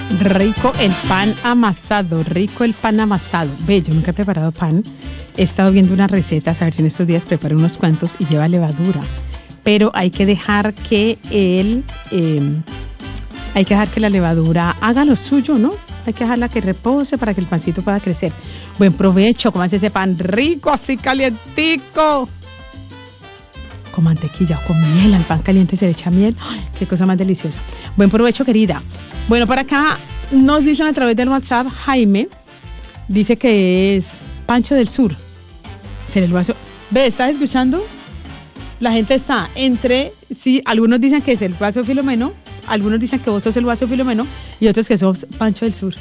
Rico el pan amasado, rico el pan amasado. Ve, yo nunca he preparado pan. He estado viendo unas recetas, a ver si en estos días preparo unos cuantos y lleva levadura. Pero hay que dejar que la levadura haga lo suyo, ¿no? Hay que dejarla que repose para que el pancito pueda crecer. Buen provecho, cómanse ese pan rico, así calientico. Con mantequilla o con miel, al pan caliente se le echa miel. ¡Ay, qué cosa más deliciosa! Buen provecho, querida. Bueno, por acá nos dicen a través del WhatsApp, Jaime dice que es Pancho del Sur. ¿Será el vaso? Ve, ¿estás escuchando? La gente está entre, sí, algunos dicen que es el vaso Filomeno, algunos dicen que vos sos el vaso Filomeno y otros que sos Pancho del Sur.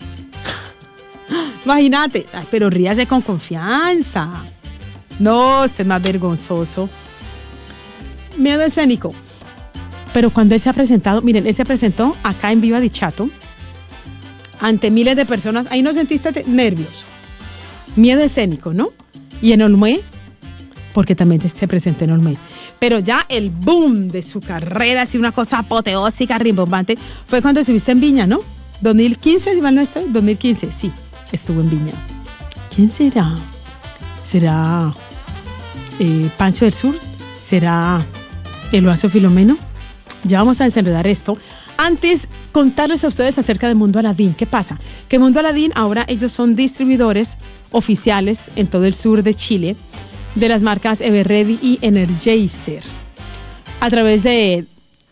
Imagínate, ay, pero ríase con confianza. No, usted es más vergonzoso. Miedo escénico. Pero cuando él se ha presentado, miren, él se presentó acá en Viva Dichato ante miles de personas. Ahí no sentiste nervios. Miedo escénico, ¿no? Y en Olmué, porque también se presentó en Olmué. Pero ya el boom de su carrera, así una cosa apoteósica, rimbombante, fue cuando estuviste en Viña, ¿no? 2015, si mal no estoy, 2015, sí, estuvo en Viña. ¿Quién será? ¿Será Pancho del Sur? ¿Será el vaso Filomeno? Ya vamos a desenredar esto. Antes, contarles a ustedes acerca de Mundo Aladín. ¿Qué pasa? Que Mundo Aladín, ahora ellos son distribuidores oficiales en todo el sur de Chile de las marcas Everready y Energizer. A través de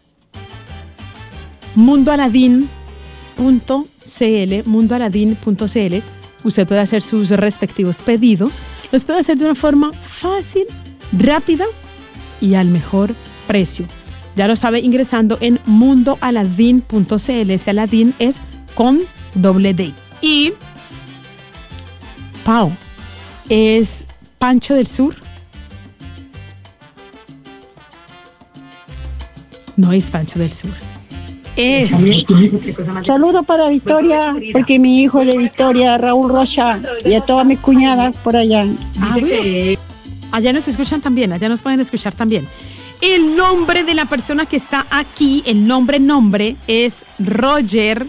mundoaladin.cl, usted puede hacer sus respectivos pedidos. Los puede hacer de una forma fácil, rápida y al mejor precio. Ya lo sabe ingresando en mundoaladin.cl. Ese Aladín es con doble D. Y Pau es Pancho del Sur. No es Pancho del Sur. Es. Saludos para Victoria, porque mi hijo de Victoria, Raúl Rocha, y a todas mis cuñadas por allá. Allá nos escuchan también, allá nos pueden escuchar también. El nombre de la persona que está aquí, el nombre es Roger.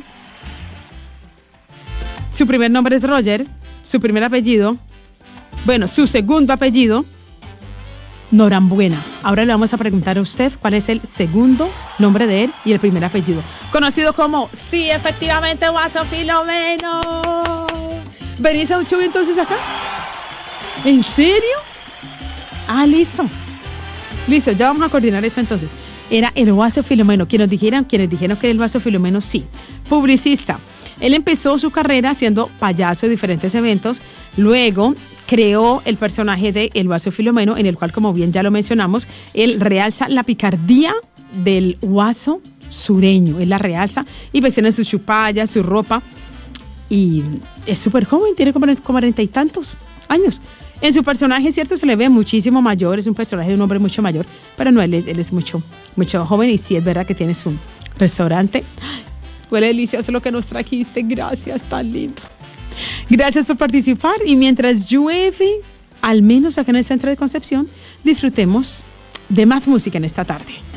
Su primer nombre es Roger, su primer apellido, bueno, su segundo apellido, Norambuena. Ahora le vamos a preguntar a usted cuál es el segundo nombre de él y el primer apellido. Conocido como, sí, efectivamente, Vaso Filomeno. ¿Venís a un show entonces acá? ¿En serio? Ah, listo, ya vamos a coordinar eso entonces. Era el Vaso Filomeno. Quienes dijeron que era el Vaso Filomeno, sí. Publicista. Él empezó su carrera siendo payaso de diferentes eventos. Luego creó el personaje de El Vaso Filomeno, en el cual, como bien ya lo mencionamos, él realza la picardía del guaso sureño. Él la realza y pues tiene su chupalla, su ropa. Y es súper joven, tiene como 40 y tantos años. En su personaje, cierto, se le ve muchísimo mayor, es un personaje de un hombre mucho mayor, pero no, él es mucho joven y sí es verdad que tienes un restaurante. Huele delicioso lo que nos trajiste, gracias, tan lindo. Gracias por participar y mientras llueve, al menos acá en el Centro de Concepción, disfrutemos de más música en esta tarde.